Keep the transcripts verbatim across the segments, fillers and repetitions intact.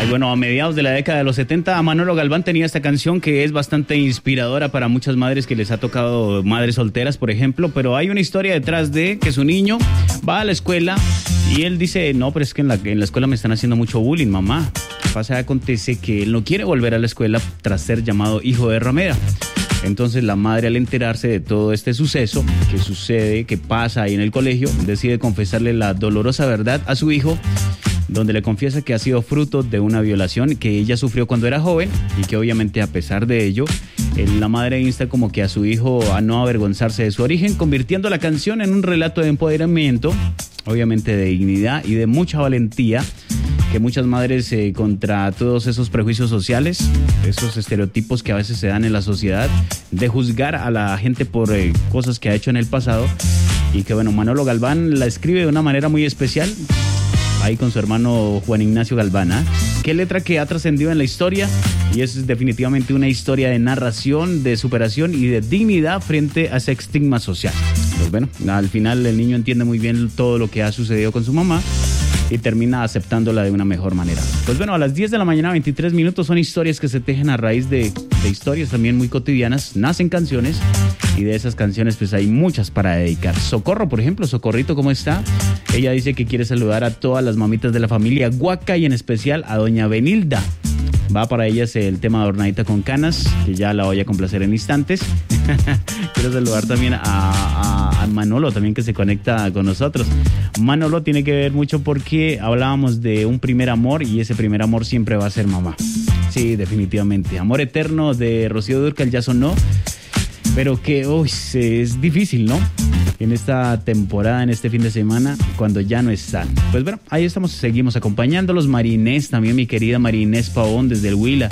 Ay, bueno, a mediados de la década de los setenta, Manolo Galván tenía esta canción que es bastante inspiradora para muchas madres que les ha tocado, madres solteras, por ejemplo, pero hay una historia detrás de que su niño va a la escuela y él dice, no, pero es que en la, en la escuela me están haciendo mucho bullying, mamá. Pasa, acontece que él no quiere volver a la escuela tras ser llamado hijo de ramera. Entonces la madre, al enterarse de todo este suceso que sucede, que pasa ahí en el colegio, decide confesarle la dolorosa verdad a su hijo, donde le confiesa que ha sido fruto de una violación que ella sufrió cuando era joven y que obviamente a pesar de ello, la madre insta como que a su hijo a no avergonzarse de su origen, convirtiendo la canción en un relato de empoderamiento, obviamente de dignidad y de mucha valentía, que muchas madres eh, contra todos esos prejuicios sociales, esos estereotipos que a veces se dan en la sociedad, de juzgar a la gente por eh, cosas que ha hecho en el pasado, y que bueno, Manolo Galván la escribe de una manera muy especial, ahí con su hermano Juan Ignacio Galván, ¿eh? Qué letra que ha trascendido en la historia, y es definitivamente una historia de narración, de superación y de dignidad frente a ese estigma social. Pues bueno, al final el niño entiende muy bien todo lo que ha sucedido con su mamá y termina aceptándola de una mejor manera. Pues bueno, a las diez de la mañana, veintitrés minutos, son historias que se tejen a raíz de, de historias también muy cotidianas. Nacen canciones y de esas canciones pues hay muchas para dedicar. Socorro, por ejemplo, Socorrito, ¿cómo está? Ella dice que quiere saludar a todas las mamitas de la familia Guaca y en especial a doña Benilda. Va para ellas el tema de Adornadita con Canas, que ya la voy a complacer en instantes. Quiero saludar también a, a, a Manolo, también que se conecta con nosotros. Manolo tiene que ver mucho porque hablábamos de un primer amor y ese primer amor siempre va a ser mamá. Sí, definitivamente. Amor eterno de Rocío Dúrcal ya sonó, pero que uy, es difícil, ¿no? En esta temporada, en este fin de semana, cuando ya no están. Pues bueno, ahí estamos, seguimos acompañándolos. Marinés, también mi querida Marinés Pavón desde el Huila.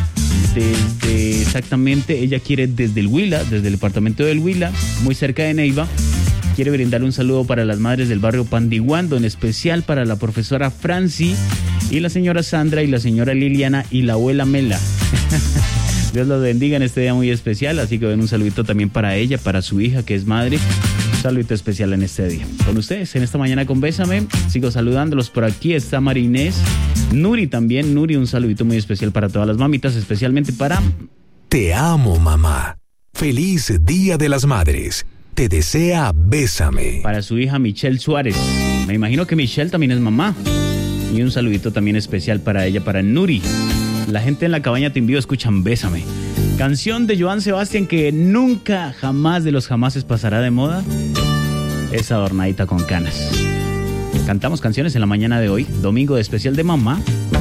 Desde, exactamente, ella quiere desde el Huila, desde el departamento del Huila, muy cerca de Neiva. Quiere brindarle un saludo para las madres del barrio Pandiguando, en especial para la profesora Franci y la señora Sandra y la señora Liliana y la abuela Mela. Dios los bendiga en este día muy especial, así que ven un saludito también para ella, para su hija que es madre. Un saludito especial en este día. Con ustedes en esta mañana con Bésame, sigo saludándolos. Por aquí está Marinés, Nuri también. Nuri, un saludito muy especial para todas las mamitas, especialmente para... Te amo, mamá. Feliz Día de las Madres. Te desea Bésame. Para su hija Michelle Suárez. Me imagino que Michelle también es mamá. Y un saludito también especial para ella, para Nuri. La gente en la cabaña Te Envío escuchan Bésame. Canción de Joan Sebastián que nunca, jamás de los jamases pasará de moda. Es Adornadita con Canas. Cantamos canciones en la mañana de hoy, domingo de especial de mamá.